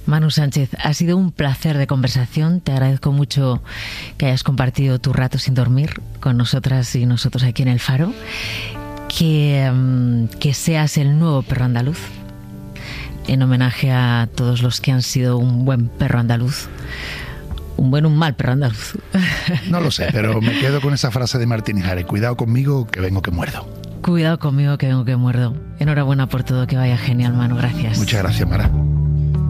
Manu Sánchez, ha sido un placer de conversación. Te agradezco mucho que hayas compartido tu rato sin dormir con nosotras y nosotros aquí en El Faro. Que seas el nuevo perro andaluz, en homenaje a todos los que han sido un buen perro andaluz. Un buen o un mal perro andaluz. No lo sé, pero me quedo con esa frase de Martín Ijares: cuidado conmigo, que vengo que muerdo. Cuidado conmigo, que vengo que muerdo. Enhorabuena por todo, que vaya genial, Manu. Gracias. Muchas gracias, Mara.